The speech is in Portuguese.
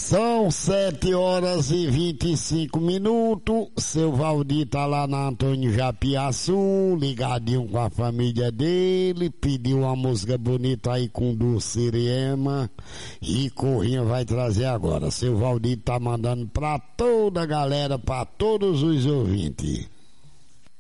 São 7h25. Seu Valdir tá lá na Antônio Japiaçu, ligadinho com a família dele, pediu uma música bonita aí com Dulcirema e Corrinha vai trazer agora. Seu Valdir tá mandando pra toda a galera, pra todos os ouvintes.